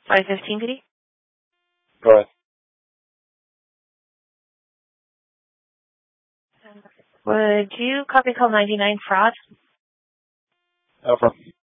515 PD. Go ahead. Would you copy call 99 fraud? Alpha.